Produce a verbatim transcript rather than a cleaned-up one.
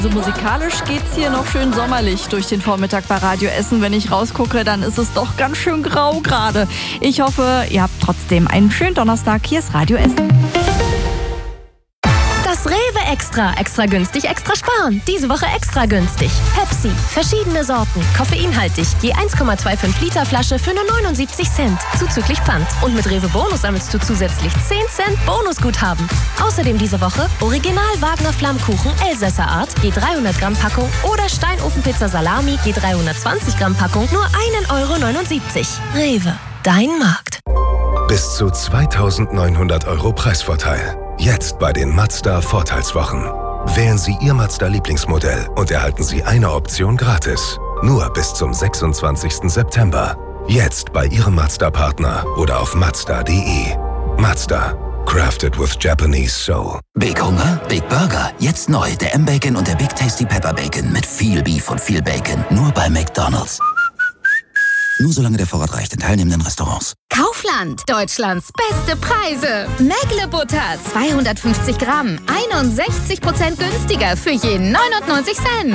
Also musikalisch geht's hier noch schön sommerlich durch den Vormittag bei Radio Essen. Wenn ich rausgucke, dann ist es doch ganz schön grau gerade. Ich hoffe, ihr habt trotzdem einen schönen Donnerstag. Hier ist Radio Essen. Das Rewe Extra. Extra günstig, extra sparen. Diese Woche extra günstig. Pepsi. Verschiedene Sorten. Koffeinhaltig. Je eins Komma fünfundzwanzig Liter Flasche für nur neunundsiebzig Cent. Zuzüglich Pfand. Und mit Rewe Bonus sammelst du zusätzlich zehn Cent Bonusguthaben. Außerdem diese Woche Original Wagner Flammkuchen Elsässer Art. Je dreihundert Gramm Packung. Oder Steinofenpizza Salami. Je dreihundertzwanzig Gramm Packung. Nur ein Euro neunundsiebzig. Rewe. Dein Markt. Bis zu zweitausendneunhundert Euro Preisvorteil. Jetzt bei den Mazda Vorteilswochen. Wählen Sie Ihr Mazda-Lieblingsmodell und erhalten Sie eine Option gratis. Nur bis zum sechsundzwanzigsten September. Jetzt bei Ihrem Mazda-Partner oder auf mazda punkt de. Mazda. Crafted with Japanese Soul. Big Hunger? Big Burger. Jetzt neu. Der M-Bacon und der Big Tasty Pepper Bacon. Mit viel Beef und viel Bacon. Nur bei McDonald's. Nur solange der Vorrat reicht in teilnehmenden Restaurants. Kaufland. Deutschlands beste Preise. Mägle Butter. zweihundertfünfzig Gramm. einundsechzig Prozent günstiger für je neunundneunzig Cent.